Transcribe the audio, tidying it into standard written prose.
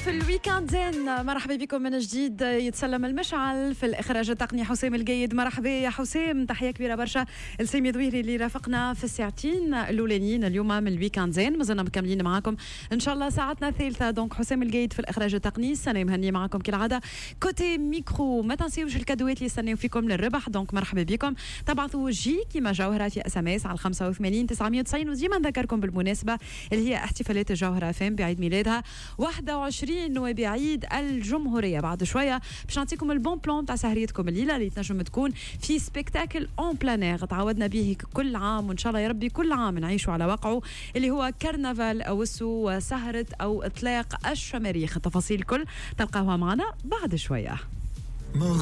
في الويكاند زين. مرحبا بكم من جديد. يتسلم المشعل في الإخراج التقني حسام الجيد. مرحبا يا حسام، تحية كبيرة برشا لسامي ذويري اللي رافقنا في الساعتين الأولانيين اليوم من الويكاند زين. مازلنا مكملين معاكم إن شاء الله ساعتنا الثالثة. دونك حسام الجيد في الإخراج التقني، سنة مهنية معاكم كالعادة كوتي ميكرو. ما تنسيوش الكادوات اللي يستنيو فيكم للربح. دونك مرحبا بكم، تبعثوا جي كيما جوهرة في SMS على 85 990. وديما نذكركم بالمناسبة اللي هي احتفالات الجوهرة فام بعيد ميلادها 21 وبعيد الجمهورية. بعد شوية باش نعطيكم البون بلان تاع سهريتكم الليلة اللي تنجم تكون في سبيكتاكل اون بلانير تعودنا به كل عام، وان شاء الله يا ربي كل عام نعيشوا على وقعه، اللي هو كرنفال اوسو وسهرة او اطلاق الشماريخ. التفاصيل الكل تلقاوها معنا بعد شوية.